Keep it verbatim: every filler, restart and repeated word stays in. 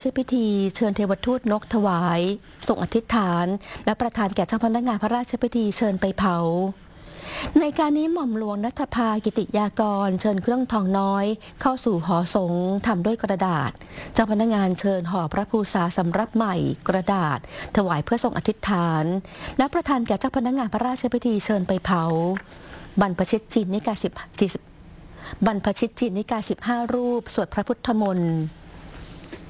ใช้พิธีเชิญเทวทูตนกถวายส่งอธิษฐานและประทานแก่เจ้าพนักงานพระราชพิธีเชิญไปเผาในการนี้หม่อมหลวงณัฐภากิติยากรเชิญเครื่องทองน้อยเข้าสู่หอสงฆ์ทำด้วยกระดาษเจ้าพนักงานเชิญห่อพระภูษาสำรับใหม่กระดาษถวายเพื่อส่งอธิษฐานและประทานแก่เจ้าพนักงานพระราชพิธีเชิญไปเผาบรรพชิตจีนนิกายสิบ บรรพชิตจีนนิกายสิบห้ารูปสวดพระพุทธมนต์